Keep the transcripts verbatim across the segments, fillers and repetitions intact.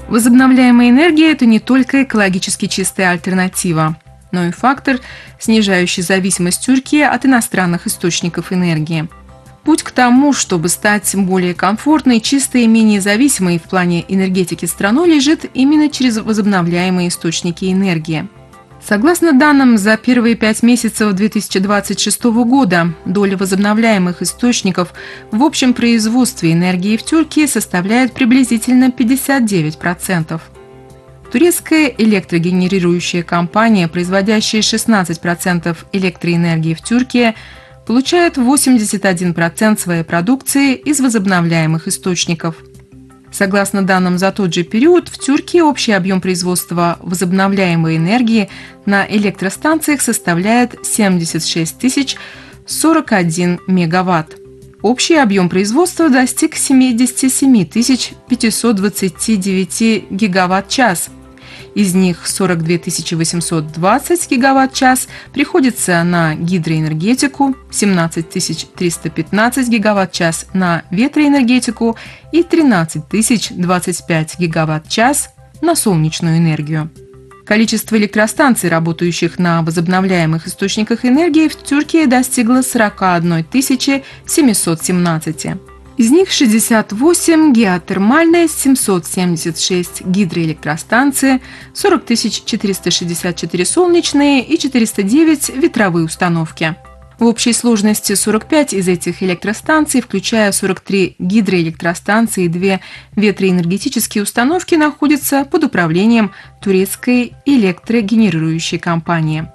Возобновляемая энергия – это не только экологически чистая альтернатива, но и фактор, снижающий зависимость Тюркии от иностранных источников энергии. Путь к тому, чтобы стать более комфортной, чистой и менее зависимой в плане энергетики страной, лежит именно через возобновляемые источники энергии. Согласно данным, за первые пять месяцев две тысячи двадцать шестого года доля возобновляемых источников в общем производстве энергии в Тюркии составляет приблизительно пятьдесят девять процентов. Турецкая электрогенерирующая компания, производящая шестнадцать процентов электроэнергии в Тюркии, получает восемьдесят один процент своей продукции из возобновляемых источников. Согласно данным за тот же период, в Тюркии общий объем производства возобновляемой энергии на электростанциях составляет семьдесят шесть тысяч сорок один мегаватт. Общий объем производства достиг семьдесят семь тысяч пятьсот двадцать девять гигаватт-час. Из них сорок две тысячи восемьсот двадцать гигаватт-час приходится на гидроэнергетику, семнадцать тысяч триста пятнадцать гигаватт-час на ветроэнергетику и тринадцать тысяч двадцать пять гигаватт-час на солнечную энергию. Количество электростанций, работающих на возобновляемых источниках энергии, в Тюркии достигло сорок одна тысяча семьсот семнадцать. Из них шестьдесят восемь геотермальные, семьсот семьдесят шесть гидроэлектростанции, сорок тысяч четыреста шестьдесят четыре солнечные и четыреста девять ветровые установки. В общей сложности сорок пять из этих электростанций, включая сорок три гидроэлектростанции и две ветроэнергетические установки, находятся под управлением турецкой электрогенерирующей компании.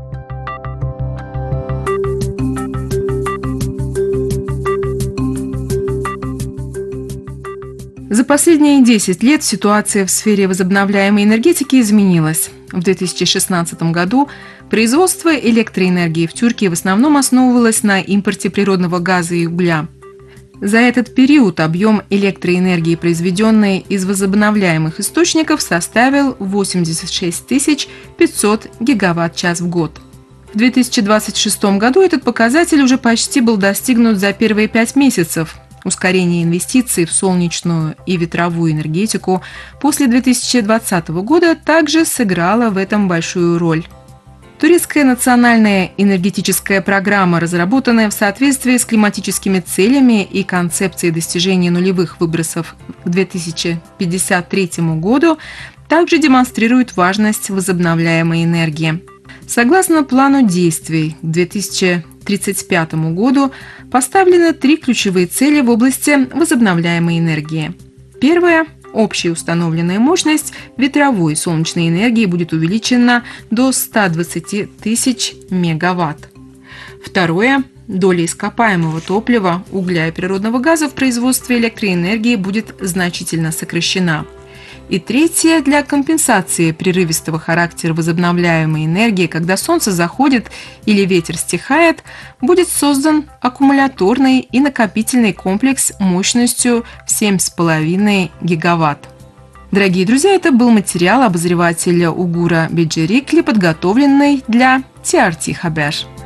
За последние десять лет ситуация в сфере возобновляемой энергетики изменилась. В две тысячи шестнадцатом году производство электроэнергии в Тюркии в основном основывалось на импорте природного газа и угля. За этот период объем электроэнергии, произведенной из возобновляемых источников, составил восемьдесят шесть тысяч пятьсот гигаватт-час в год. В две тысячи двадцать шестом году этот показатель уже почти был достигнут за первые пять месяцев. Ускорение инвестиций в солнечную и ветровую энергетику после две тысячи двадцатого года также сыграло в этом большую роль. Турецкая национальная энергетическая программа, разработанная в соответствии с климатическими целями и концепцией достижения нулевых выбросов к две тысячи пятьдесят третьему году, также демонстрирует важность возобновляемой энергии. Согласно плану действий к две тысячи тридцать пятому году поставлены три ключевые цели в области возобновляемой энергии. Первая – общая установленная мощность ветровой и солнечной энергии будет увеличена до ста двадцати тысяч мегаватт. Второе – доля ископаемого топлива, угля и природного газа в производстве электроэнергии будет значительно сокращена. И третье, для компенсации прерывистого характера возобновляемой энергии, когда солнце заходит или ветер стихает, будет создан аккумуляторный и накопительный комплекс мощностью в семь с половиной гигаватт. Дорогие друзья, это был материал обозревателя Угура Беджерикли, подготовленный для ти ар ти Хабер.